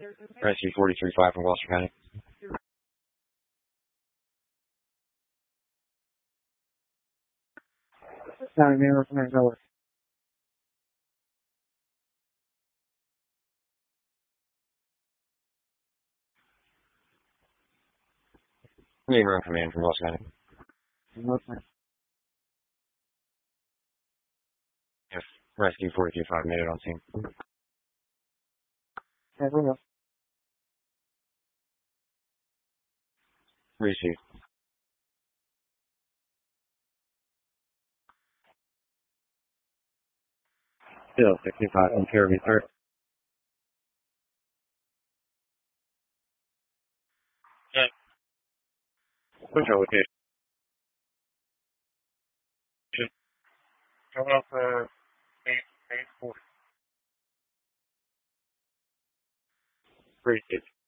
Rescue 43-5 from Gloucester County. County man from Angola. Name room command from Gloucester County. Yes. Rescue 43-5 made it on scene. Receive. Still 65 on Caribbean, sir. Yeah. What's your location? Coming off 840. Receive.